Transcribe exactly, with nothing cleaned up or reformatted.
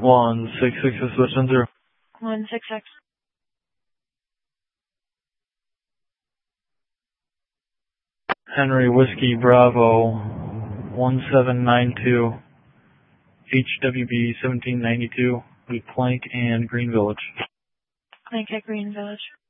one six six is switching through. one six six. Henry Whiskey Bravo one seven nine two H W B seventeen ninety-two with Plank and Green Village. Plank at Green Village.